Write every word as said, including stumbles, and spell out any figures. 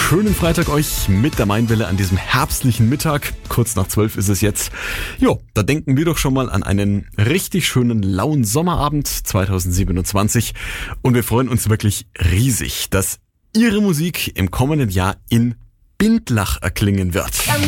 schönen Freitag euch mit der Mainwelle an diesem herbstlichen Mittag. Kurz nach zwölf ist es jetzt. Jo, da denken wir doch schon mal an einen richtig schönen lauen Sommerabend zweitausendsiebenundzwanzig. Und wir freuen uns wirklich riesig, dass Ihre Musik im kommenden Jahr in Bindlach erklingen wird.